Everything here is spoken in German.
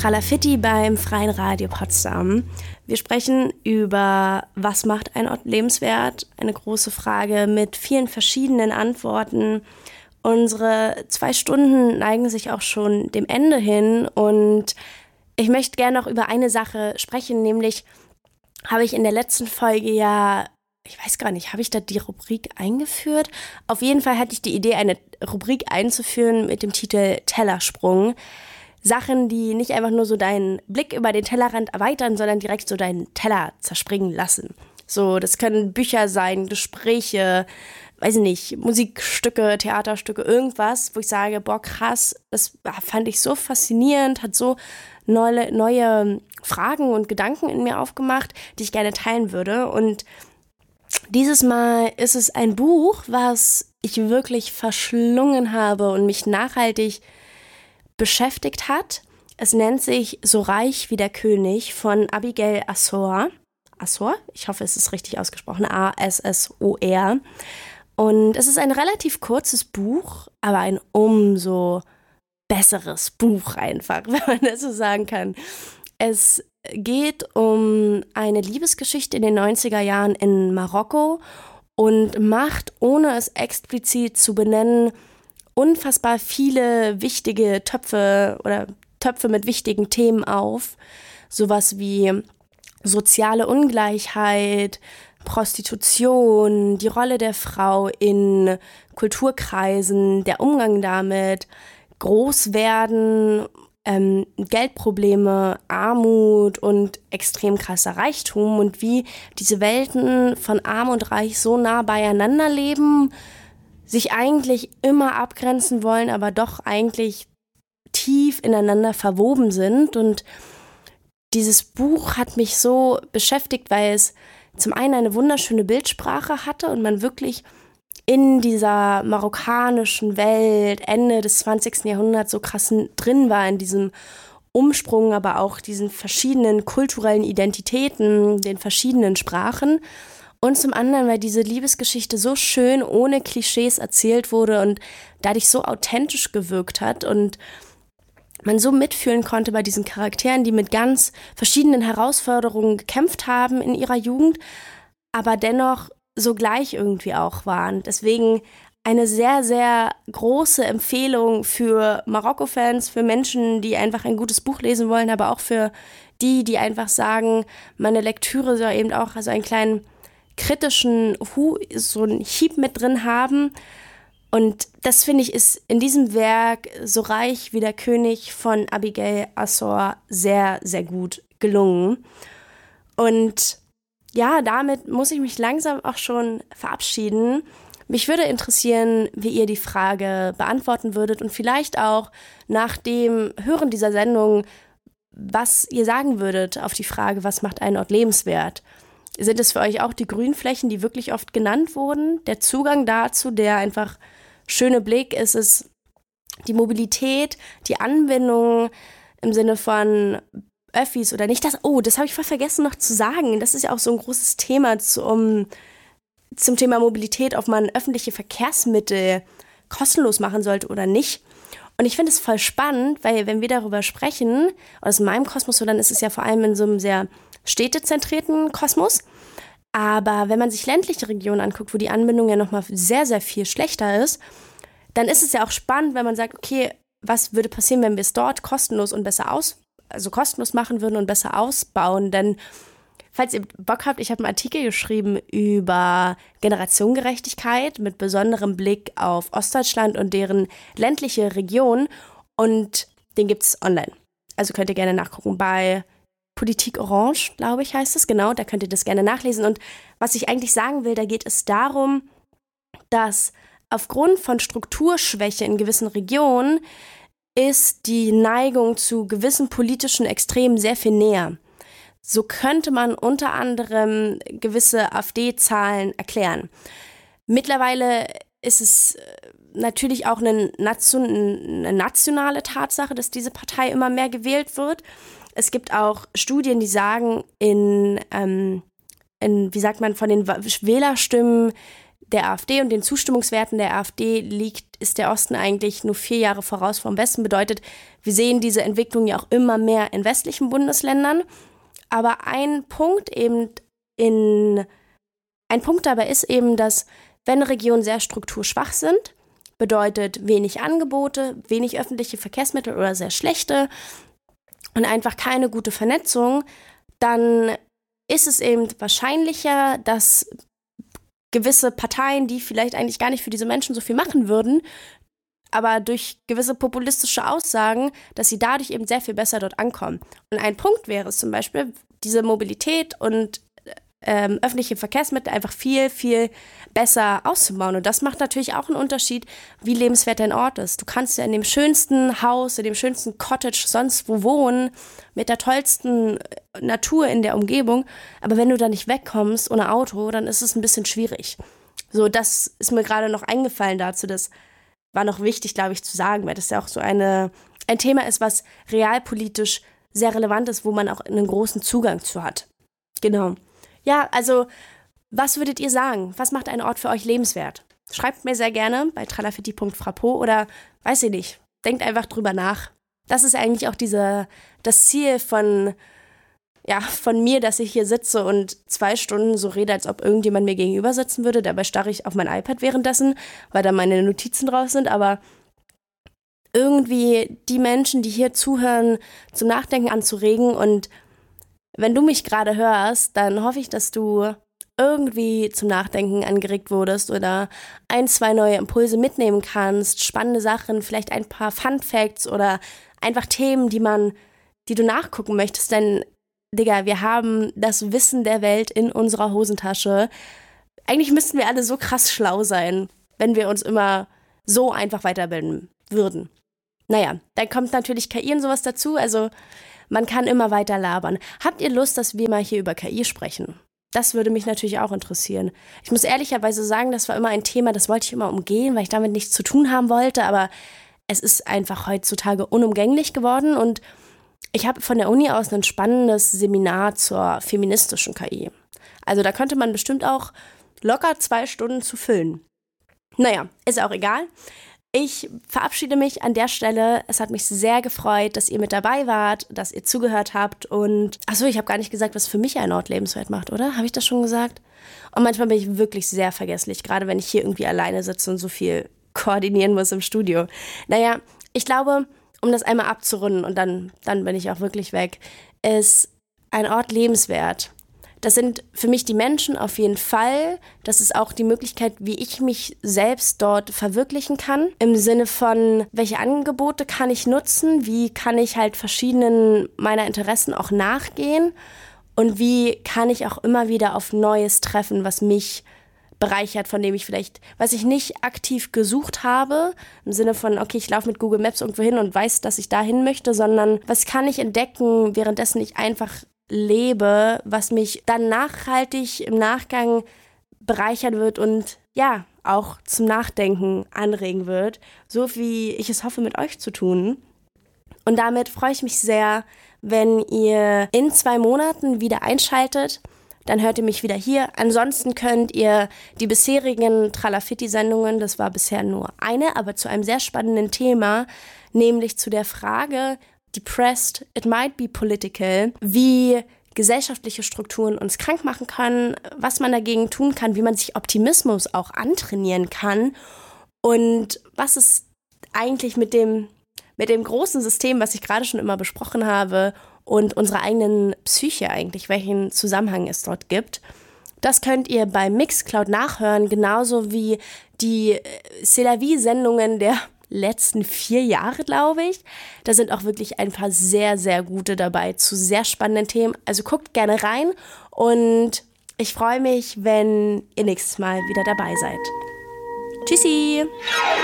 Tralafitti beim Freien Radio Potsdam. Wir sprechen über, was macht ein Ort lebenswert? Eine große Frage mit vielen verschiedenen Antworten. Unsere 2 Stunden neigen sich auch schon dem Ende hin und ich möchte gerne noch über eine Sache sprechen, nämlich habe ich in der letzten Folge ich weiß gar nicht, habe ich da die Rubrik eingeführt? Auf jeden Fall hatte ich die Idee, eine Rubrik einzuführen mit dem Titel Tellersprung. Sachen, die nicht einfach nur so deinen Blick über den Tellerrand erweitern, sondern direkt so deinen Teller zerspringen lassen. So, das können Bücher sein, Gespräche, weiß ich nicht, Musikstücke, Theaterstücke, irgendwas, wo ich sage, boah, krass, das fand ich so faszinierend, hat so neue Fragen und Gedanken in mir aufgemacht, die ich gerne teilen würde. Und dieses Mal ist es ein Buch, was ich wirklich verschlungen habe und mich nachhaltig beschäftigt hat. Es nennt sich So reich wie der König von Abigail Assor. Assor? Ich hoffe, es ist richtig ausgesprochen. A-S-S-O-R. Und es ist ein relativ kurzes Buch, aber ein umso besseres Buch einfach, wenn man das so sagen kann. Es geht um eine Liebesgeschichte in den 90er Jahren in Marokko und macht, ohne es explizit zu benennen, unfassbar viele wichtige Töpfe mit wichtigen Themen auf. Sowas wie soziale Ungleichheit, Prostitution, die Rolle der Frau in Kulturkreisen, der Umgang damit, Großwerden, Geldprobleme, Armut und extrem krasser Reichtum und wie diese Welten von Arm und Reich so nah beieinander leben, sich eigentlich immer abgrenzen wollen, aber doch eigentlich tief ineinander verwoben sind. Und dieses Buch hat mich so beschäftigt, weil es zum einen eine wunderschöne Bildsprache hatte und man wirklich in dieser marokkanischen Welt Ende des 20. Jahrhunderts so krass drin war, in diesem Umsprung, aber auch diesen verschiedenen kulturellen Identitäten, den verschiedenen Sprachen. Und zum anderen, weil diese Liebesgeschichte so schön ohne Klischees erzählt wurde und dadurch so authentisch gewirkt hat und man so mitfühlen konnte bei diesen Charakteren, die mit ganz verschiedenen Herausforderungen gekämpft haben in ihrer Jugend, aber dennoch so gleich irgendwie auch waren. Deswegen eine sehr, sehr große Empfehlung für Marokko-Fans, für Menschen, die einfach ein gutes Buch lesen wollen, aber auch für die einfach sagen, meine Lektüre soll eben auch also einen kleinen kritischen so einen Hieb mit drin haben. Und das, finde ich, ist in diesem Werk So reich wie der König von Abigail Assor sehr, sehr gut gelungen. Und ja, damit muss ich mich langsam auch schon verabschieden. Mich würde interessieren, wie ihr die Frage beantworten würdet und vielleicht auch nach dem Hören dieser Sendung, was ihr sagen würdet auf die Frage, was macht einen Ort lebenswert? Sind es für euch auch die Grünflächen, die wirklich oft genannt wurden? Der Zugang dazu, der einfach schöne Blick, ist es die Mobilität, die Anbindung im Sinne von Öffis oder nicht. Das habe ich voll vergessen noch zu sagen. Das ist ja auch so ein großes Thema zum Thema Mobilität, ob man öffentliche Verkehrsmittel kostenlos machen sollte oder nicht. Und ich finde es voll spannend, weil wenn wir darüber sprechen, aus meinem Kosmos, so dann ist es ja vor allem in so einem sehr städtezentrierten Kosmos. Aber wenn man sich ländliche Regionen anguckt, wo die Anbindung ja nochmal sehr, sehr viel schlechter ist, dann ist es ja auch spannend, wenn man sagt, okay, was würde passieren, wenn wir es dort kostenlos und kostenlos machen würden und besser ausbauen? Denn falls ihr Bock habt, ich habe einen Artikel geschrieben über Generationengerechtigkeit mit besonderem Blick auf Ostdeutschland und deren ländliche Region und den gibt's online. Also könnt ihr gerne nachgucken bei Politik Orange, glaube ich, heißt es, genau, da könnt ihr das gerne nachlesen. Und was ich eigentlich sagen will, da geht es darum, dass aufgrund von Strukturschwäche in gewissen Regionen ist die Neigung zu gewissen politischen Extremen sehr viel näher. So könnte man unter anderem gewisse AfD-Zahlen erklären. Mittlerweile ist es natürlich auch eine nationale Tatsache, dass diese Partei immer mehr gewählt wird. Es gibt auch Studien, die sagen, wie sagt man, von den Wählerstimmen der AfD und den Zustimmungswerten der AfD ist der Osten eigentlich nur 4 Jahre voraus vom Westen. Bedeutet, wir sehen diese Entwicklung ja auch immer mehr in westlichen Bundesländern. Aber ein Punkt dabei ist eben, dass wenn Regionen sehr strukturschwach sind, bedeutet wenig Angebote, wenig öffentliche Verkehrsmittel oder sehr schlechte und einfach keine gute Vernetzung, dann ist es eben wahrscheinlicher, dass gewisse Parteien, die vielleicht eigentlich gar nicht für diese Menschen so viel machen würden, aber durch gewisse populistische Aussagen, dass sie dadurch eben sehr viel besser dort ankommen. Und ein Punkt wäre es zum Beispiel, diese Mobilität und öffentliche Verkehrsmittel einfach viel, viel besser auszubauen. Und das macht natürlich auch einen Unterschied, wie lebenswert dein Ort ist. Du kannst ja in dem schönsten Haus, in dem schönsten Cottage sonst wo wohnen, mit der tollsten Natur in der Umgebung. Aber wenn du da nicht wegkommst ohne Auto, dann ist es ein bisschen schwierig. So, das ist mir gerade noch eingefallen dazu. Das war noch wichtig, glaube ich, zu sagen, weil das ja auch so ein Thema ist, was realpolitisch sehr relevant ist, wo man auch einen großen Zugang zu hat. Genau. Ja, also, was würdet ihr sagen? Was macht ein Ort für euch lebenswert? Schreibt mir sehr gerne bei tralafitti.frappo oder, weiß ich nicht, denkt einfach drüber nach. Das ist eigentlich auch das Ziel von mir, dass ich hier sitze und 2 Stunden so rede, als ob irgendjemand mir gegenüber sitzen würde. Dabei starre ich auf mein iPad währenddessen, weil da meine Notizen drauf sind, aber irgendwie die Menschen, die hier zuhören, zum Nachdenken anzuregen. Und wenn du mich gerade hörst, dann hoffe ich, dass du irgendwie zum Nachdenken angeregt wurdest oder 1, 2 neue Impulse mitnehmen kannst, spannende Sachen, vielleicht ein paar Fun Facts oder einfach Themen, die du nachgucken möchtest. Denn, Digga, wir haben das Wissen der Welt in unserer Hosentasche. Eigentlich müssten wir alle so krass schlau sein, wenn wir uns immer so einfach weiterbilden würden. Naja, dann kommt natürlich KI und sowas dazu, also man kann immer weiter labern. Habt ihr Lust, dass wir mal hier über KI sprechen? Das würde mich natürlich auch interessieren. Ich muss ehrlicherweise sagen, das war immer ein Thema, das wollte ich immer umgehen, weil ich damit nichts zu tun haben wollte, aber es ist einfach heutzutage unumgänglich geworden und ich habe von der Uni aus ein spannendes Seminar zur feministischen KI. Also da könnte man bestimmt auch locker 2 Stunden zu füllen. Naja, ist auch egal. Ich verabschiede mich an der Stelle. Es hat mich sehr gefreut, dass ihr mit dabei wart, dass ihr zugehört habt. Und achso, ich habe gar nicht gesagt, was für mich ein Ort lebenswert macht, oder? Habe ich das schon gesagt? Und manchmal bin ich wirklich sehr vergesslich, gerade wenn ich hier irgendwie alleine sitze und so viel koordinieren muss im Studio. Naja, ich glaube, um das einmal abzurunden und dann bin ich auch wirklich weg, ist ein Ort lebenswert. Das sind für mich die Menschen auf jeden Fall. Das ist auch die Möglichkeit, wie ich mich selbst dort verwirklichen kann. Im Sinne von, welche Angebote kann ich nutzen? Wie kann ich halt verschiedenen meiner Interessen auch nachgehen? Und wie kann ich auch immer wieder auf Neues treffen, was mich bereichert, von dem ich vielleicht, was ich nicht aktiv gesucht habe, im Sinne von, okay, ich laufe mit Google Maps irgendwo hin und weiß, dass ich dahin möchte, sondern was kann ich entdecken, währenddessen ich einfach lebe, was mich dann nachhaltig im Nachgang bereichern wird und ja, auch zum Nachdenken anregen wird, so wie ich es hoffe, mit euch zu tun. Und damit freue ich mich sehr, wenn ihr in 2 Monaten wieder einschaltet. Dann hört ihr mich wieder hier. Ansonsten könnt ihr die bisherigen Tralafitti-Sendungen, das war bisher nur eine, aber zu einem sehr spannenden Thema, nämlich zu der Frage, Depressed, it might be political, wie gesellschaftliche Strukturen uns krank machen können, was man dagegen tun kann, wie man sich Optimismus auch antrainieren kann und was es eigentlich mit dem großen System, was ich gerade schon immer besprochen habe, und unserer eigenen Psyche eigentlich, welchen Zusammenhang es dort gibt. Das könnt ihr bei Mixcloud nachhören, genauso wie die C'est la vie-Sendungen der letzten 4 Jahre, glaube ich. Da sind auch wirklich ein paar sehr, sehr gute dabei zu sehr spannenden Themen. Also guckt gerne rein und ich freue mich, wenn ihr nächstes Mal wieder dabei seid. Tschüssi!